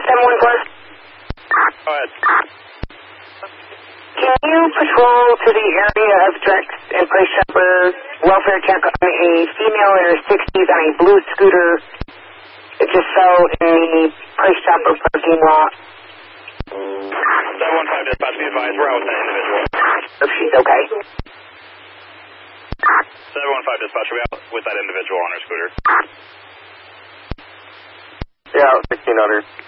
714? Go ahead. Can you patrol to the area of Drex and Price Chopper welfare check on a female in her 60s on a blue scooter that just fell in the Price Chopper parking lot? 715 dispatch, be advised, we're out with that individual. If she's okay. 715 dispatch, we're out with that individual on her scooter. Yeah, 1600.